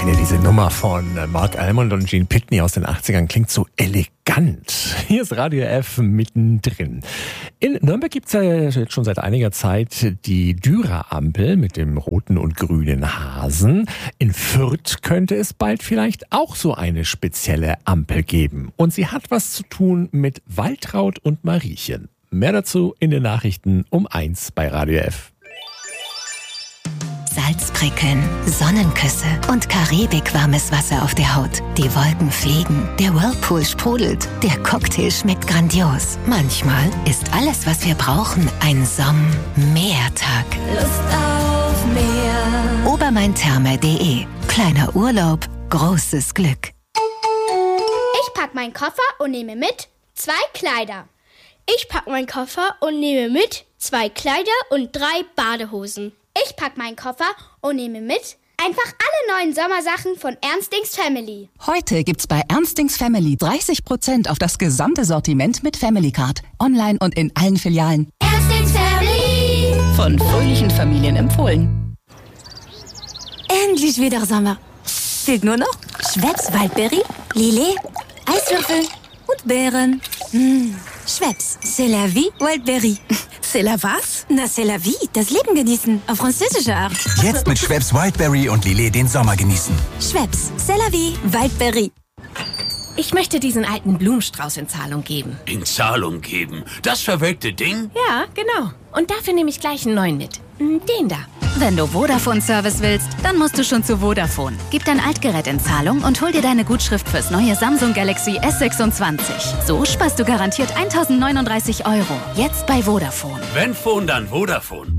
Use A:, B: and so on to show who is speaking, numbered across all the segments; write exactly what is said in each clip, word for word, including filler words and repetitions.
A: finde, diese Nummer von Mark Almond und Gene Pitney aus den achtzigern klingt so elegant. Hier ist Radio F mittendrin. In Nürnberg gibt es ja jetzt schon seit einiger Zeit die Dürer-Ampel mit dem roten und grünen Hasen. In Fürth könnte es bald vielleicht auch so eine spezielle Ampel geben. Und sie hat was zu tun mit Waltraud und Mariechen. Mehr dazu in den Nachrichten um eins bei Radio F.
B: Salzprickeln, Sonnenküsse und karibikwarmes Wasser auf der Haut. Die Wolken fliegen, der Whirlpool sprudelt, der Cocktail schmeckt grandios. Manchmal ist alles, was wir brauchen, ein Somm-Meertag.
C: Lust auf Meer.
B: Obermaintherme punkt de. Kleiner Urlaub, großes Glück.
D: Ich pack meinen Koffer und nehme mit zwei Kleider.
E: Ich pack meinen Koffer und nehme mit zwei Kleider und drei Badehosen.
D: Ich pack meinen Koffer und nehme mit einfach alle neuen Sommersachen von Ernstings Family.
F: Heute gibt's bei Ernstings Family dreißig Prozent auf das gesamte Sortiment mit Family Card. Online und in allen Filialen.
D: Ernstings Family.
F: Von fröhlichen Familien empfohlen.
C: Endlich wieder Sommer. Fehlt nur noch Schweppes Waldbeere, Lillet, Eiswürfel und Beeren. Mmh. Schweppes, c'est la vie, Wildberry.
G: C'est la was?
C: Na, c'est la vie, das Leben genießen, auf französische Art.
H: Jetzt mit Schweppes Wildberry und Lillet den Sommer genießen.
C: Schweppes, c'est la vie, Wildberry.
G: Ich möchte diesen alten Blumenstrauß in Zahlung geben.
I: In Zahlung geben? Das verwelkte Ding?
G: Ja, genau. Und dafür nehme ich gleich einen neuen mit. Den da.
J: Wenn du Vodafone-Service willst, dann musst du schon zu Vodafone. Gib dein Altgerät in Zahlung und hol dir deine Gutschrift fürs neue Samsung Galaxy S sechsundzwanzig. So sparst du garantiert eintausendneununddreißig Euro. Jetzt bei Vodafone.
I: Wenn Phone, dann Vodafone.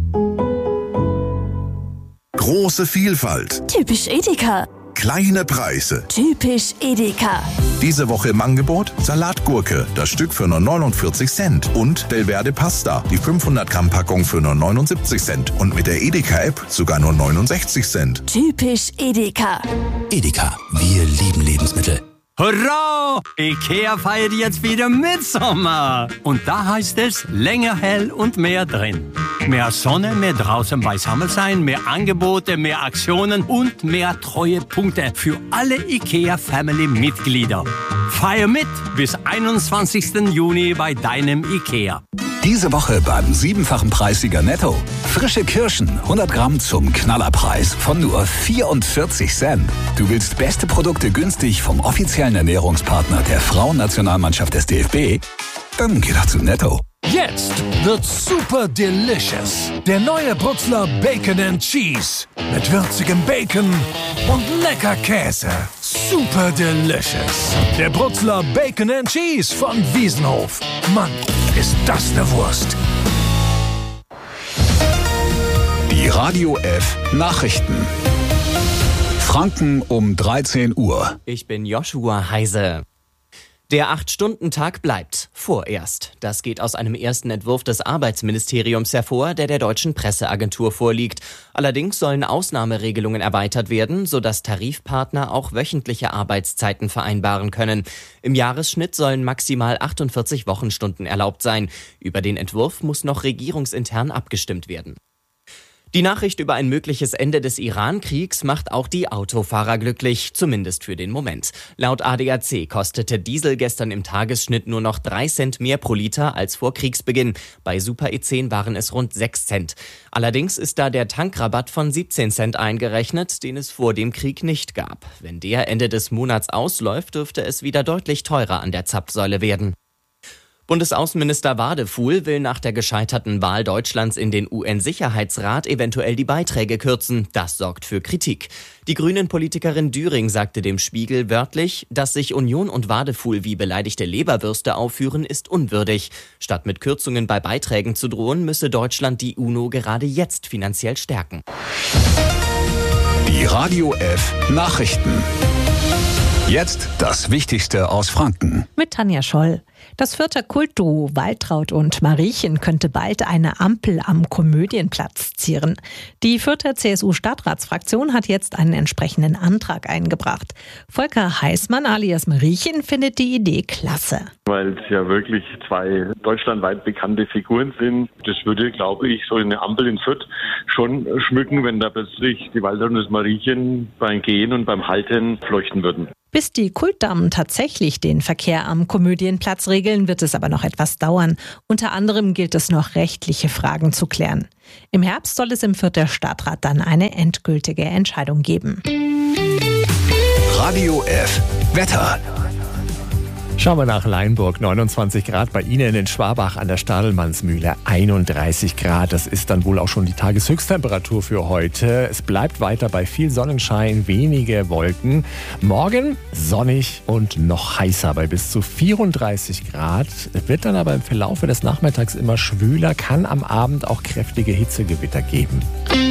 K: Große Vielfalt.
C: Typisch Edeka.
K: Kleine Preise.
C: Typisch Edeka.
K: Diese Woche im Angebot Salatgurke, das Stück für nur neunundvierzig Cent. Und Delverde Pasta, die fünfhundert Gramm Packung für nur neunundsiebzig Cent. Und mit der Edeka-App sogar nur neunundsechzig Cent.
C: Typisch Edeka.
H: Edeka, wir lieben Lebensmittel.
L: Hurra! Ikea feiert jetzt wieder Mitsommer. Und da heißt es länger hell und mehr drin. Mehr Sonne, mehr draußen beisammen sein, mehr Angebote, mehr Aktionen und mehr Treuepunkte für alle Ikea-Family-Mitglieder. Feier mit bis einundzwanzigsten Juni bei deinem Ikea.
M: Diese Woche beim siebenfachen Preissieger Netto. Frische Kirschen, hundert Gramm zum Knallerpreis von nur vierundvierzig Cent. Du willst beste Produkte günstig vom offiziellen Ernährungspartner der Frauennationalmannschaft des D F B? Dann geh doch zu Netto.
N: Jetzt wird super delicious. Der neue Brutzler Bacon and Cheese. Mit würzigem Bacon und lecker Käse. Super delicious. Der Brutzler Bacon and Cheese von Wiesenhof. Mann, ist das eine Wurst.
M: Die Radio F Nachrichten. Franken um dreizehn Uhr.
O: Ich bin Joshua Heise. Der acht-Stunden-Tag bleibt vorerst. Das geht aus einem ersten Entwurf des Arbeitsministeriums hervor, der der deutschen Presseagentur vorliegt. Allerdings sollen Ausnahmeregelungen erweitert werden, sodass Tarifpartner auch wöchentliche Arbeitszeiten vereinbaren können. Im Jahresschnitt sollen maximal achtundvierzig Wochenstunden erlaubt sein. Über den Entwurf muss noch regierungsintern abgestimmt werden. Die Nachricht über ein mögliches Ende des Iran-Kriegs macht auch die Autofahrer glücklich, zumindest für den Moment. Laut A D A C kostete Diesel gestern im Tagesschnitt nur noch drei Cent mehr pro Liter als vor Kriegsbeginn. Bei Super E zehn waren es rund sechs Cent. Allerdings ist da der Tankrabatt von siebzehn Cent eingerechnet, den es vor dem Krieg nicht gab. Wenn der Ende des Monats ausläuft, dürfte es wieder deutlich teurer an der Zapfsäule werden. Bundesaußenminister Wadefuhl will nach der gescheiterten Wahl Deutschlands in den U N-Sicherheitsrat eventuell die Beiträge kürzen. Das sorgt für Kritik. Die Grünen-Politikerin Düring sagte dem Spiegel wörtlich, dass sich Union und Wadefuhl wie beleidigte Leberwürste aufführen, ist unwürdig. Statt mit Kürzungen bei Beiträgen zu drohen, müsse Deutschland die UNO gerade jetzt finanziell stärken.
M: Die Radio F Nachrichten. Jetzt das Wichtigste aus Franken.
P: Mit Tanja Scholl. Das Fürther Kultduo Waltraud und Mariechen könnte bald eine Ampel am Komödienplatz zieren. Die Fürther C S U-Stadtratsfraktion hat jetzt einen entsprechenden Antrag eingebracht. Volker Heißmann alias Mariechen findet die Idee klasse.
Q: Weil es ja wirklich zwei deutschlandweit bekannte Figuren sind. Das würde, glaube ich, so eine Ampel in Fürth schon schmücken, wenn da plötzlich die Waltraud und das Mariechen beim Gehen und beim Halten leuchten würden.
P: Bis die Kultdamen tatsächlich den Verkehr am Komödienplatz regeln, wird es aber noch etwas dauern. Unter anderem gilt es noch, rechtliche Fragen zu klären. Im Herbst soll es im Fürther Stadtrat dann eine endgültige Entscheidung geben.
M: Radio F. Wetter.
A: Schauen wir nach Leinburg, neunundzwanzig Grad, bei Ihnen in Schwabach an der Stadelmannsmühle einunddreißig Grad. Das ist dann wohl auch schon die Tageshöchsttemperatur für heute. Es bleibt weiter bei viel Sonnenschein, wenige Wolken. Morgen sonnig und noch heißer bei bis zu vierunddreißig Grad. Wird dann aber im Verlauf des Nachmittags immer schwüler, kann am Abend auch kräftige Hitzegewitter geben.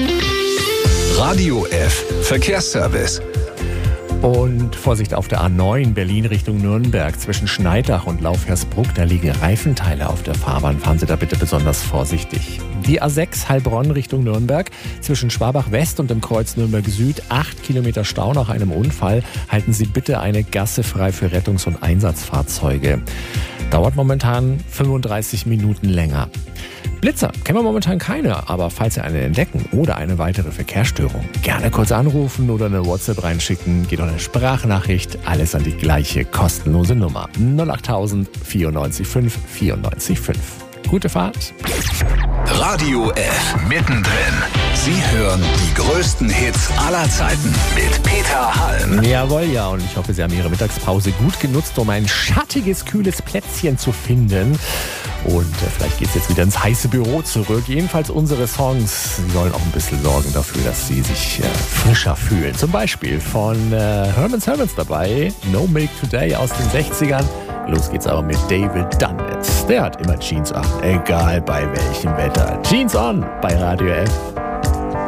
M: Radio F. Verkehrsservice.
A: Und Vorsicht auf der A neun Berlin Richtung Nürnberg zwischen Schneidach und Laufhersbruck. Da liegen Reifenteile auf der Fahrbahn. Fahren Sie da bitte besonders vorsichtig. Die A sechs Heilbronn Richtung Nürnberg zwischen Schwabach West und dem Kreuz Nürnberg Süd. Acht Kilometer Stau nach einem Unfall. Halten Sie bitte eine Gasse frei für Rettungs- und Einsatzfahrzeuge. Dauert momentan fünfunddreißig Minuten länger. Blitzer kennen wir momentan keine, aber falls Sie eine entdecken oder eine weitere Verkehrsstörung, gerne kurz anrufen oder eine WhatsApp reinschicken. Geht auch eine Sprachnachricht, alles an die gleiche kostenlose Nummer null acht tausend vierundneunzig fünf vierundneunzig fünf. Gute Fahrt.
M: Radio F. Mittendrin. Sie hören die größten Hits aller Zeiten mit Peter Halm.
A: Jawohl, ja. Und ich hoffe, Sie haben Ihre Mittagspause gut genutzt, um ein schattiges, kühles Plätzchen zu finden. Und äh, vielleicht geht es jetzt wieder ins heiße Büro zurück. Jedenfalls unsere Songs, sie sollen auch ein bisschen sorgen dafür, dass Sie sich äh, frischer fühlen. Zum Beispiel von äh, Herman's Hermits dabei, No Milk Today aus den sechzigern. Los geht's aber mit David Dunnett. Der hat immer Jeans an, egal bei welchem Wetter. Jeans on bei Radio F.